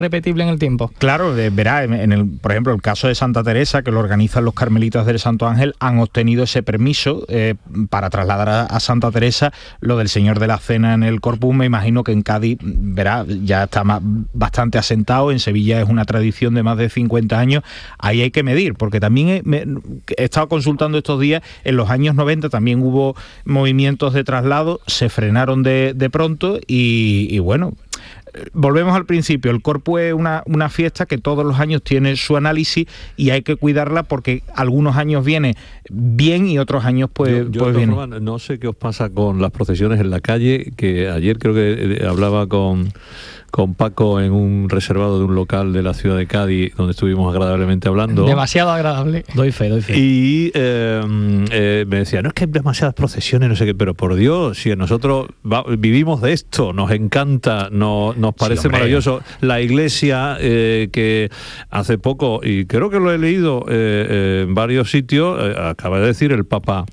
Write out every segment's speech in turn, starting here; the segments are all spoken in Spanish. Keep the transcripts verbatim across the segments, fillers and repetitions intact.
repetible en el tiempo. Claro, de, verá, en el, por ejemplo, el caso de Santa Teresa, que lo organizan los Carmelitas del Santo Ángel, han obtenido ese permiso eh, para trasladar a, a Santa Teresa. Lo del Señor de la Cena en el Corpus, me imagino que en Cádiz, verá, ya está más, bastante asentado. En Sevilla es una tradición de más de cincuenta años. Ahí hay que medir, porque también he, me, he estado consultando estos días, en los años noventa también hubo movimientos de traslado, se frenaron de, de pronto y, y bueno... Volvemos al principio, el Corpus es una, una fiesta que todos los años tiene su análisis y hay que cuidarla porque algunos años viene bien y otros años pues, yo, yo pues viene. Forma, no sé qué os pasa con las procesiones en la calle, que ayer creo que hablaba con... con Paco en un reservado de un local de la ciudad de Cádiz, donde estuvimos agradablemente hablando. Demasiado agradable. Doy fe, doy fe. Y eh, eh, me decía, no es que hay demasiadas procesiones, no sé qué, pero por Dios, si nosotros va, vivimos de esto, nos encanta, no, nos parece sí, maravilloso. La iglesia eh, que hace poco, y creo que lo he leído eh, eh, en varios sitios, eh, acaba de decir el Papa,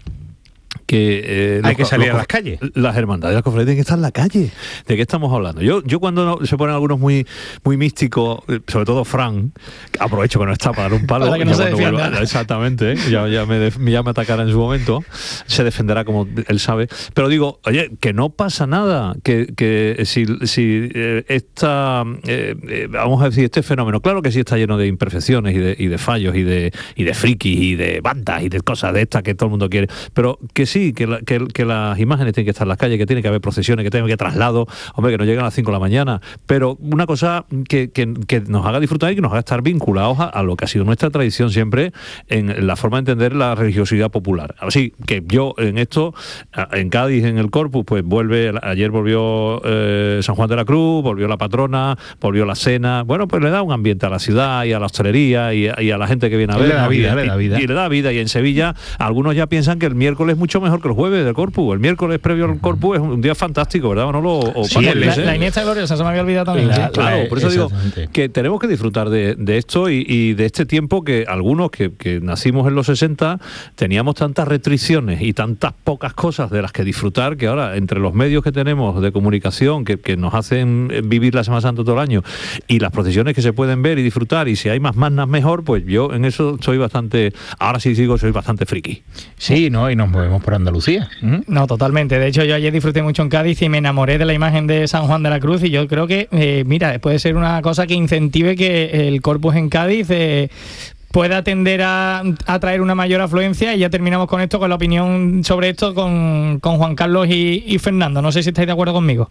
que eh, hay los, que salir los, a las calles. Las hermandades de las cofradías tienen que estar en la calle. ¿De qué estamos hablando? Yo, yo cuando no, se ponen algunos muy, muy místicos, sobre todo Fran, aprovecho que no está para dar un palo. Para que no se vuelva, exactamente, ¿eh? ya, ya, me def, ya me atacará en su momento. Se defenderá como él sabe. Pero digo, oye, que no pasa nada. Que, que si, si eh, esta, eh, eh, vamos a decir, este fenómeno, claro que sí está lleno de imperfecciones y de, y de fallos y de, y de frikis y de bandas y de cosas de estas que todo el mundo quiere. Pero que sí, Que, la, que, que las imágenes tienen que estar en las calles, que tiene que haber procesiones, que tienen que traslado, hombre, que no llegan a las cinco de la mañana, pero una cosa que, que, que nos haga disfrutar y que nos haga estar vinculados a, a lo que ha sido nuestra tradición siempre en la forma de entender la religiosidad popular. Así que yo en esto, en Cádiz, en el Corpus, pues vuelve, ayer volvió eh, San Juan de la Cruz, volvió la patrona, volvió la cena, bueno, pues le da un ambiente a la ciudad y a la hostelería y a, y a la gente que viene a ver. Le da vida, y, le da vida. Y, y le da vida, y en Sevilla algunos ya piensan que el miércoles es mucho mejor que el jueves del Corpus. El miércoles previo al Corpus es un día fantástico, ¿verdad? ¿No lo, o sí, la, la, la Iniesta gloriosa, se me había olvidado también. La, claro, por eso digo que tenemos que disfrutar de, de esto y, y de este tiempo que algunos que, que nacimos en los sesenta teníamos tantas restricciones y tantas pocas cosas de las que disfrutar, que ahora entre los medios que tenemos de comunicación que, que nos hacen vivir la Semana Santa todo el año y las procesiones que se pueden ver y disfrutar, y si hay más mannas mejor, pues yo en eso soy bastante, ahora sí sigo, soy bastante friki. Sí, ¿no? Y nos movemos por Andalucía. Uh-huh. No, totalmente. De hecho, yo ayer disfruté mucho en Cádiz y me enamoré de la imagen de San Juan de la Cruz, y yo creo que, eh, mira, puede ser una cosa que incentive que el Corpus en Cádiz eh, pueda tender a, a traer una mayor afluencia. Y ya terminamos con esto, con la opinión sobre esto con, con Juan Carlos y, y Fernando. No sé si estáis de acuerdo conmigo.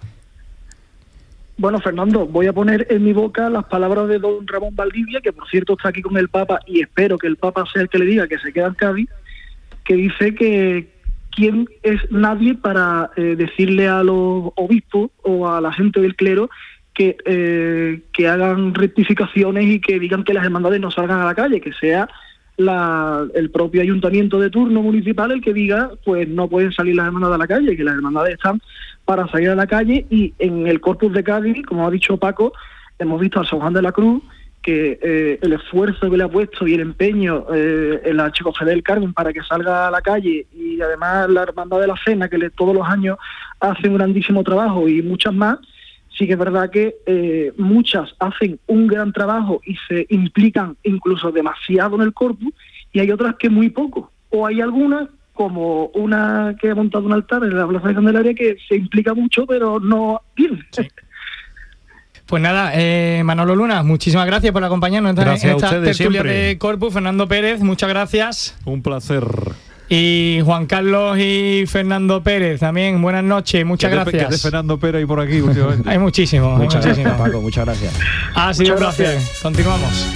Bueno, Fernando, voy a poner en mi boca las palabras de don Ramón Valdivia, que por cierto está aquí con el Papa, y espero que el Papa sea el que le diga que se queda en Cádiz, que dice que quién es nadie para eh, decirle a los obispos o a la gente del clero que, eh, que hagan rectificaciones y que digan que las hermandades no salgan a la calle, que sea la, el propio ayuntamiento de turno municipal el que diga, pues no pueden salir las hermandades a la calle, que las hermandades están para salir a la calle. Y en el Corpus de Cádiz, como ha dicho Paco, hemos visto a San Juan de la Cruz, que eh, el esfuerzo que le ha puesto y el empeño eh, en la Archicofradía del Carmen para que salga a la calle, y además la Hermandad de la Cena, que le, todos los años hace un grandísimo trabajo, y muchas más, sí que es verdad que eh, muchas hacen un gran trabajo y se implican incluso demasiado en el Corpus, y hay otras que muy poco, o hay algunas, como una que ha montado un altar en la Plaza de Candelaria, que se implica mucho, pero no bien. Sí. Pues nada, eh, Manolo Luna, muchísimas gracias por acompañarnos en esta, en esta tertulia siempre. De Corpus. Fernando Pérez, muchas gracias. Un placer. Y Juan Carlos y Fernando Pérez también, buenas noches, muchas ¿Qué gracias. ¿Qué de Fernando Pérez hay por aquí últimamente? Hay muchísimos, muchas hay muchísimos. Gracias, Paco, muchas gracias. Ha sido un placer. Continuamos.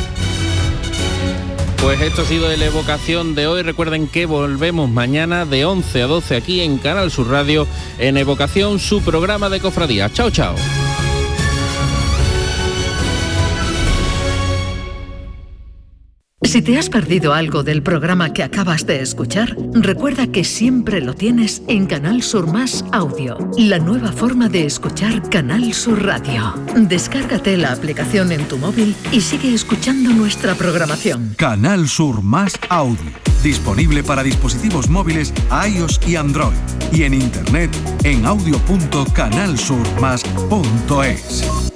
Pues esto ha sido la evocación de hoy. Recuerden que volvemos mañana de once a doce aquí en Canal Sur Radio, en Evocación, su programa de cofradía. Chao, chao. Si te has perdido algo del programa que acabas de escuchar, recuerda que siempre lo tienes en Canal Sur Más Audio, la nueva forma de escuchar Canal Sur Radio. Descárgate la aplicación en tu móvil y sigue escuchando nuestra programación. Canal Sur Más Audio, disponible para dispositivos móviles iOS y Android, y en internet en audio punto canal sur más punto es.